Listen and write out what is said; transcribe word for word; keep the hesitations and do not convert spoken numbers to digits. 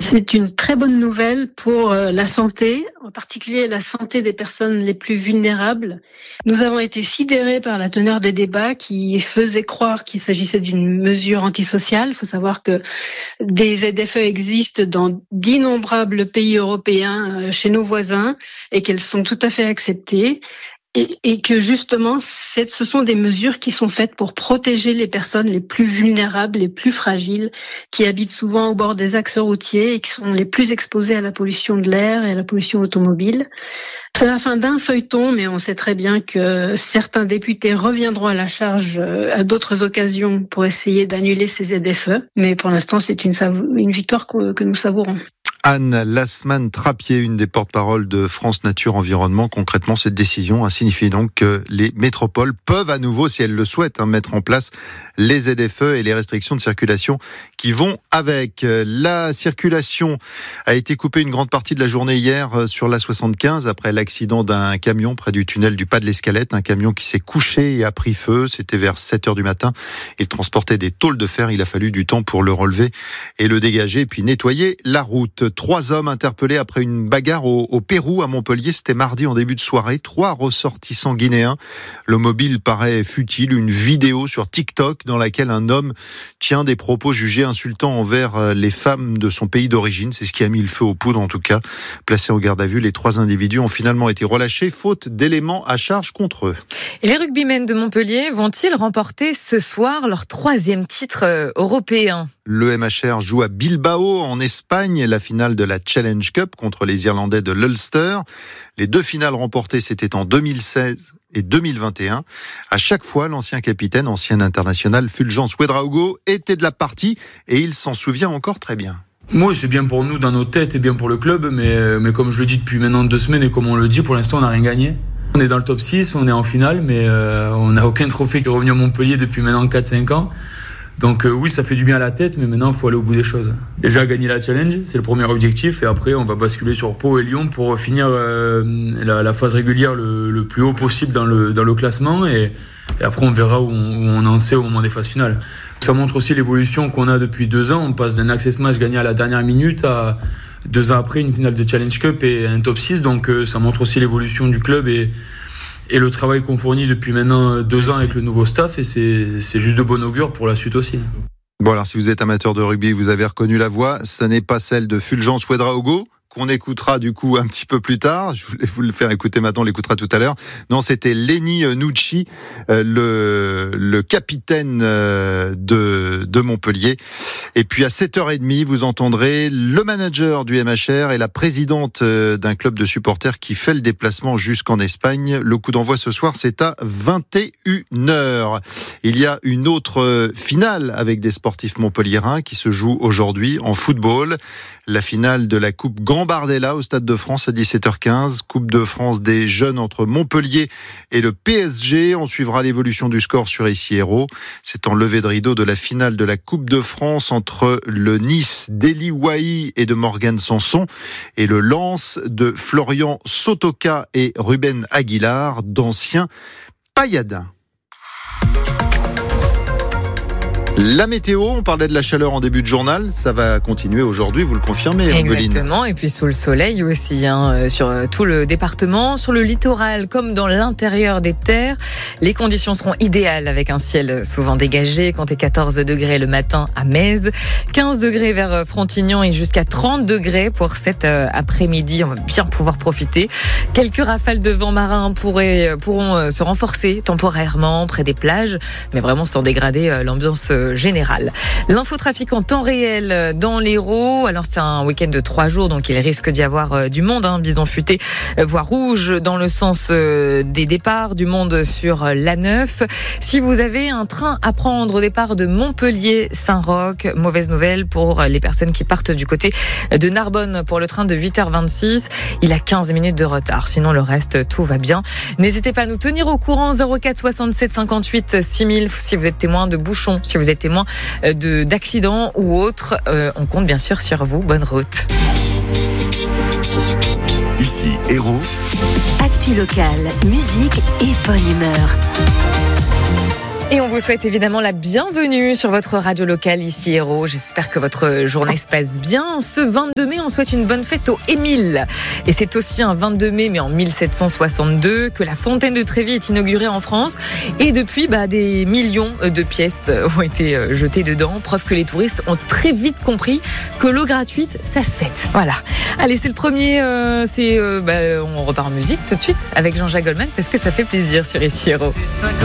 C'est une très bonne nouvelle pour la santé, en particulier la santé des personnes les plus vulnérables. Nous avons été sidérés par la teneur des débats qui faisaient croire qu'il s'agissait d'une mesure antisociale. Il faut savoir que des Z F E existent dans d'innombrables pays européens chez nos voisins et qu'elles sont tout à fait acceptées. Et, et que justement, c'est, ce sont des mesures qui sont faites pour protéger les personnes les plus vulnérables, les plus fragiles, qui habitent souvent au bord des axes routiers et qui sont les plus exposées à la pollution de l'air et à la pollution automobile. C'est la fin d'un feuilleton, mais on sait très bien que certains députés reviendront à la charge à d'autres occasions pour essayer d'annuler ces Z F E. Mais pour l'instant, c'est une, une victoire que, que nous savourons. Anne Lasman-Trappier, une des porte-paroles de France Nature Environnement. Concrètement, cette décision signifie donc que les métropoles peuvent à nouveau, si elles le souhaitent, hein, mettre en place les Z F E et les restrictions de circulation qui vont avec. La circulation a été coupée une grande partie de la journée hier sur l'A soixante-quinze après l'accident d'un camion près du tunnel du Pas de l'Escalette. Un camion qui s'est couché et a pris feu. C'était vers sept heures du matin. Il transportait des tôles de fer. Il a fallu du temps pour le relever et le dégager et puis nettoyer la route. Trois hommes interpellés après une bagarre au, au Pérou, à Montpellier. C'était mardi en début de soirée. Trois ressortissants guinéens. Le mobile paraît futile. Une vidéo sur TikTok dans laquelle un homme tient des propos jugés insultants envers les femmes de son pays d'origine. C'est ce qui a mis le feu aux poudres, en tout cas. Placés en garde à vue, les trois individus ont finalement été relâchés, faute d'éléments à charge contre eux. Et les rugbymen de Montpellier vont-ils remporter ce soir leur troisième titre européen ? Le M H R joue à Bilbao, en Espagne, la finale de la Challenge Cup contre les Irlandais de l'Ulster. Les deux finales remportées, c'était en deux mille seize et deux mille vingt et un. À chaque fois, l'ancien capitaine, ancien international Fulgence Ouedraogo était de la partie et il s'en souvient encore très bien. Oui, c'est bien pour nous dans nos têtes et bien pour le club, mais, mais comme je le dis depuis maintenant deux semaines et comme on le dit, pour l'instant, on n'a rien gagné. On est dans le top six, on est en finale, mais euh, on n'a aucun trophée qui est revenu à Montpellier depuis maintenant quatre cinq ans. Donc euh, oui, ça fait du bien à la tête, mais maintenant il faut aller au bout des choses. Déjà gagner la challenge, c'est le premier objectif, et après on va basculer sur Pau et Lyon pour finir euh, la, la phase régulière le, le plus haut possible dans le, dans le classement, et, et après on verra où on, où on en sait au moment des phases finales. Ça montre aussi l'évolution qu'on a depuis deux ans. On passe d'un access match gagné à la dernière minute à deux ans après une finale de Challenge Cup et un top six, donc euh, ça montre aussi l'évolution du club et Et le travail qu'on fournit depuis maintenant deux ans avec le nouveau staff, et c'est, c'est juste de bon augure pour la suite aussi. Bon, alors si vous êtes amateur de rugby, vous avez reconnu la voix, ce n'est pas celle de Fulgence Ouedraogo, qu'on écoutera du coup un petit peu plus tard. Je voulais vous le faire écouter maintenant, on l'écoutera tout à l'heure. Non, c'était Lenny Nucci, euh, le, le capitaine euh, de, de Montpellier. Et puis à sept heures trente, vous entendrez le manager du M H R et la présidente euh, d'un club de supporters qui fait le déplacement jusqu'en Espagne. Le coup d'envoi ce soir, c'est à vingt et une heures. Il y a une autre finale avec des sportifs montpelliérains qui se joue aujourd'hui en football. La finale de la Coupe Gambardella au Stade de France à dix-sept heures quinze. Coupe de France des jeunes entre Montpellier et le P S G. On suivra l'évolution du score sur Ici Hérault. C'est en levée de rideau de la finale de la Coupe de France entre le Nice d'Eli Wahi et de Morgan Sanson et le Lens de Florian Sotoka et Ruben Aguilar, d'anciens Payadins. La météo, on parlait de la chaleur en début de journal, ça va continuer aujourd'hui, vous le confirmez, Angeline ? Exactement, et puis sous le soleil aussi, hein, sur tout le département, sur le littoral comme dans l'intérieur des terres. Les conditions seront idéales avec un ciel souvent dégagé, comptez quatorze degrés le matin à Metz, quinze degrés vers Frontignan et jusqu'à trente degrés pour cet après-midi. On va bien pouvoir profiter. Quelques rafales de vent marin pourraient, pourront se renforcer temporairement près des plages, mais vraiment sans dégrader l'ambiance générale. L'infotrafic en temps réel dans l'Hérault. Alors c'est un week-end de trois jours, donc il risque d'y avoir du monde, hein, bison futé, voire rouge dans le sens des départs, du monde sur l'A neuf. Si vous avez un train à prendre au départ de Montpellier-Saint-Roch, mauvaise nouvelle pour les personnes qui partent du côté de Narbonne pour le train de huit heures vingt-six. Il a quinze minutes de retard. Sinon le reste, tout va bien. N'hésitez pas à nous tenir au courant. zéro quatre soixante-sept cinquante-huit six mille si vous êtes témoin de bouchons, si vous êtes témoin de, d'accidents ou autres. Euh, on compte bien sûr sur vous. Bonne route. Ici Hérault. Actu locale, musique et bonne humeur. Et on vous vous souhaite évidemment la bienvenue sur votre radio locale ici Hérault. J'espère que votre journée se passe bien. Ce vingt-deux mai, on souhaite une bonne fête aux Émile. Et c'est aussi un vingt-deux mai, mais en mille sept cent soixante-deux, que la fontaine de Trévi est inaugurée en France. Et depuis, bah, des millions de pièces ont été jetées dedans. Preuve que les touristes ont très vite compris que l'eau gratuite, ça se fête. Voilà. Allez, c'est le premier. Euh, c'est, euh, bah, on repart en musique tout de suite avec Jean-Jacques Goldman parce que ça fait plaisir sur ici Hérault.